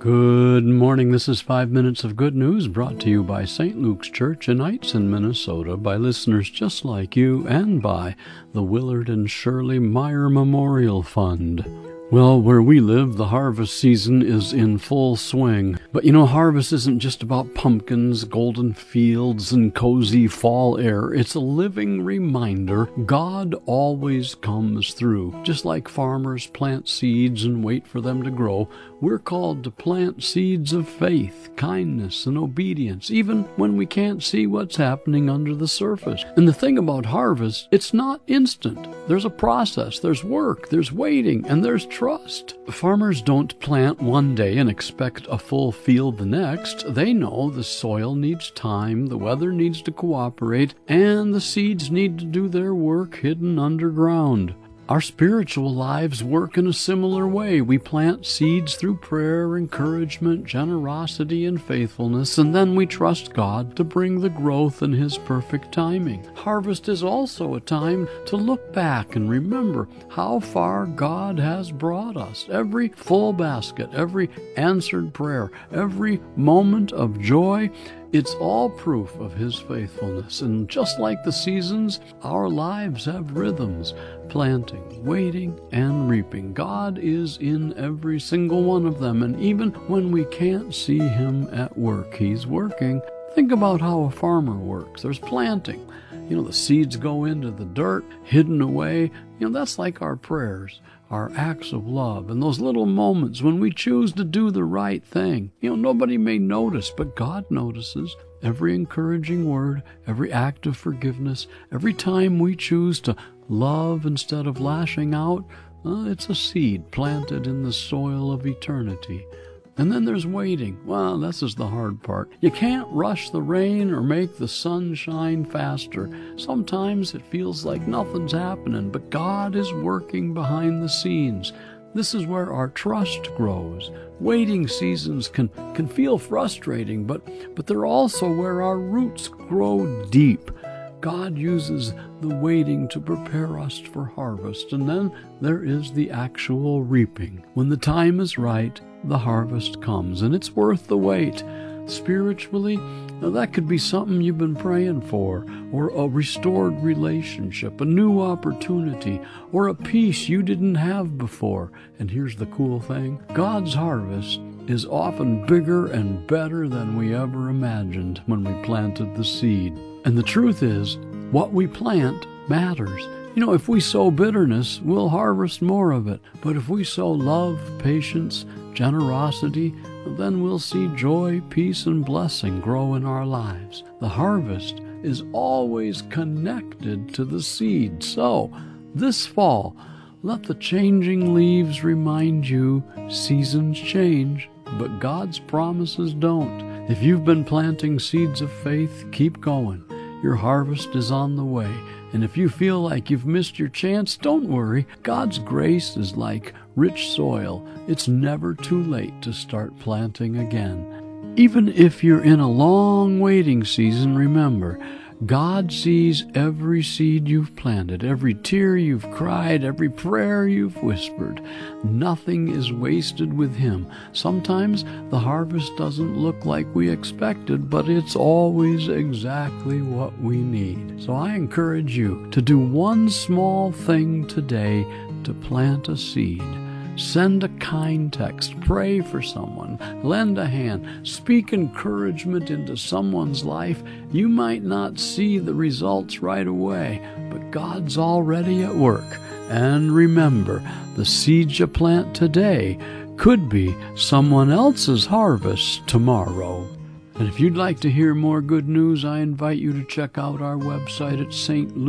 Good morning. This is 5 Minutes of Good News brought to you by St. Luke's Church in Eitzen, Minnesota, by listeners just like you and by the Willard and Shirley Meyer Memorial Fund. Well, where we live, the harvest season is in full swing. But harvest isn't just about pumpkins, golden fields, and cozy fall air. It's a living reminder God always comes through. Just like farmers plant seeds and wait for them to grow, we're called to plant seeds of faith, kindness, and obedience, even when we can't see what's happening under the surface. And the thing about harvest, it's not instant. There's a process, there's work, there's waiting, and there's trust. Farmers don't plant one day and expect a full field the next. They know the soil needs time, the weather needs to cooperate, and the seeds need to do their work hidden underground. Our spiritual lives work in a similar way. We plant seeds through prayer, encouragement, generosity, and faithfulness, and then we trust God to bring the growth in His perfect timing. Harvest is also a time to look back and remember how far God has brought us. Every full basket, every answered prayer, every moment of joy, it's all proof of His faithfulness. And just like the seasons, our lives have rhythms: planting, waiting, and reaping. God is in every single one of them, and even when we can't see Him at work, He's working. Think about how a farmer works. There's planting. The seeds go into the dirt, hidden away. That's like our prayers, our acts of love, and those little moments when we choose to do the right thing. Nobody may notice, but God notices. Every encouraging word, every act of forgiveness, every time we choose to love instead of lashing out, it's a seed planted in the soil of eternity. And then there's waiting. Well, this is the hard part. You can't rush the rain or make the sun shine faster. Sometimes it feels like nothing's happening, but God is working behind the scenes. This is where our trust grows. Waiting seasons can feel frustrating, but they're also where our roots grow deep. God uses the waiting to prepare us for harvest, and then there is the actual reaping. When the time is right, the harvest comes, and it's worth the wait. Spiritually, now that could be something you've been praying for, or a restored relationship, a new opportunity, or a peace you didn't have before. And here's the cool thing: God's harvest is often bigger and better than we ever imagined when we planted the seed. And the truth is, what we plant matters. If we sow bitterness, we'll harvest more of it. But if we sow love, patience, generosity, then we'll see joy, peace, and blessing grow in our lives. The harvest is always connected to the seed. So, this fall, let the changing leaves remind you seasons change, but God's promises don't. If you've been planting seeds of faith, keep going. Your harvest is on the way. And if you feel like you've missed your chance, don't worry. God's grace is like rich soil. It's never too late to start planting again. Even if you're in a long waiting season, remember, God sees every seed you've planted, every tear you've cried, every prayer you've whispered. Nothing is wasted with Him. Sometimes the harvest doesn't look like we expected, but it's always exactly what we need. So I encourage you to do one small thing today to plant a seed. Send a kind text, pray for someone, lend a hand, speak encouragement into someone's life. You might not see the results right away, but God's already at work. And remember, the seeds you plant today could be someone else's harvest tomorrow. And if you'd like to hear more good news, I invite you to check out our website at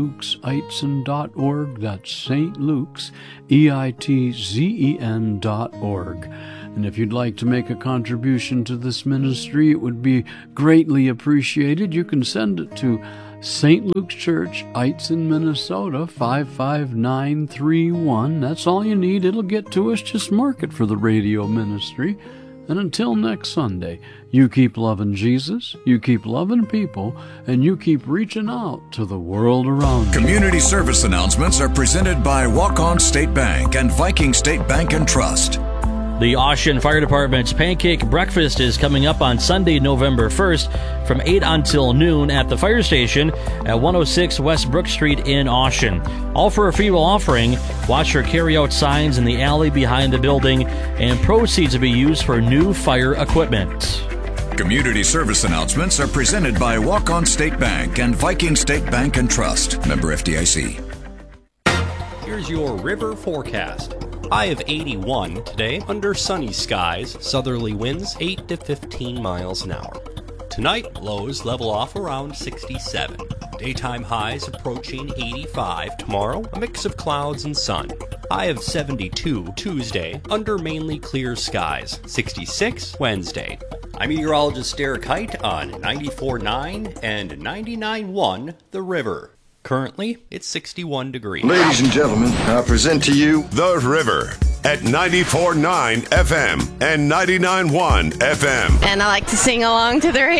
stlukeseitzen.org. That's St. Luke's, EITZEN.org. And if you'd like to make a contribution to this ministry, it would be greatly appreciated. You can send it to St. Luke's Church, Eitzen, Minnesota, 55931. That's all you need. It'll get to us. Just mark it for the radio ministry. And until next Sunday, you keep loving Jesus, you keep loving people, and you keep reaching out to the world around you. Community service announcements are presented by Walk-On State Bank and Viking State Bank and Trust. The Ossian Fire Department's Pancake Breakfast is coming up on Sunday, November 1st from 8 until noon at the fire station at 106 West Brook Street in Ossian. All for a free will offering. Watch for carry-out signs in the alley behind the building, and proceeds will be used for new fire equipment. Community service announcements are presented by Walk-On State Bank and Viking State Bank and Trust. Member FDIC. Here's your river forecast. High of 81 today, under sunny skies, southerly winds 8 to 15 miles an hour. Tonight, lows level off around 67. Daytime highs approaching 85. Tomorrow, a mix of clouds and sun. High of 72 Tuesday, under mainly clear skies. 66 Wednesday. I'm meteorologist Derek Height on 94.9 and 99.1 The River. Currently, it's 61 degrees. Ladies and gentlemen, I present to you The River at 94.9 FM and 99.1 FM. And I like to sing along to the radio.